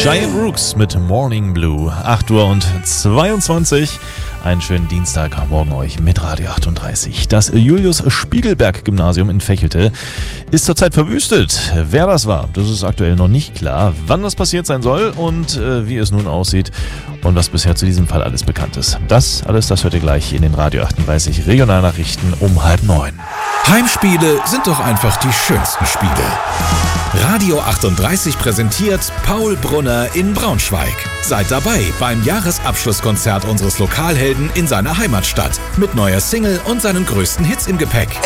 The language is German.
Giant Rooks mit Morning Blue. 8:22 Uhr. Einen schönen Dienstagmorgen euch mit Radio 38. Das Julius-Spiegelberg-Gymnasium in Vechelte ist zurzeit verwüstet. Wer das war, das ist aktuell noch nicht klar. Wann das passiert sein soll und wie es nun aussieht und was bisher zu diesem Fall alles bekannt ist. Das hört ihr gleich in den Radio 38 Regionalnachrichten um 8:30. Heimspiele sind doch einfach die schönsten Spiele. Radio 38 präsentiert Paul Brunner in Braunschweig. Seid dabei beim Jahresabschlusskonzert unseres Lokalhelden in seiner Heimatstadt mit neuer Single und seinen größten Hits im Gepäck.